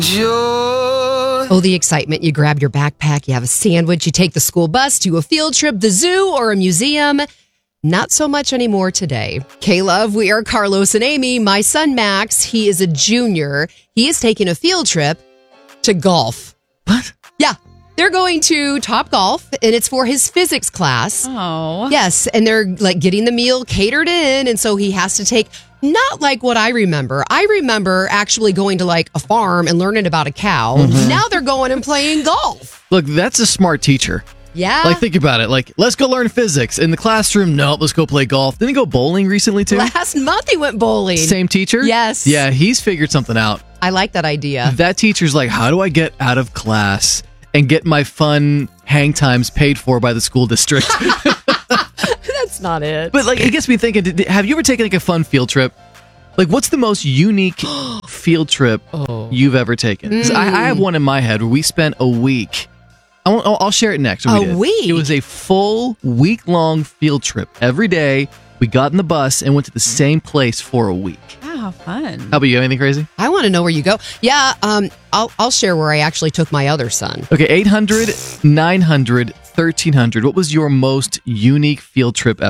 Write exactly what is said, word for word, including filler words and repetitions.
Oh, the excitement. You grab your backpack, you have a sandwich, you take the school bus to a field trip, the zoo, or a museum. Not so much anymore today. K-Love, we are Carlos and Amy. My son, Max, he is a junior. He is taking a field trip to golf. What? Yeah. They're going to Top Golf, and it's for his physics class. Oh. Yes, and they're like getting the meal catered in, and so he has to take, not like what I remember. I remember actually going to like a farm and learning about a cow. Mm-hmm. Now they're going and playing golf. Look, that's a smart teacher. Yeah. Like, think about it. Like, let's go learn physics. In the classroom, no, let's go play golf. Didn't he go bowling recently, too? Last month he went bowling. Same teacher? Yes. Yeah, he's figured something out. I like that idea. That teacher's like, how do I get out of class and get my fun hang times paid for by the school district? That's not it. But, like, it gets me thinking, did- have you ever taken, like, a fun field trip? Like, what's the most unique field trip Oh. you've ever taken? 'Cause I, I have one in my head where we spent a week. I won't, I'll I'll share it next. A We did. week? It was a full week-long field trip. Every day, we got in the bus and went to the same place for a week. Wow, fun. How about you? Anything crazy? I want to know where you go. Yeah, um, I'll I'll share where I actually took my other son. Okay, eight hundred, nine hundred, thirteen hundred. What was your most unique field trip ever?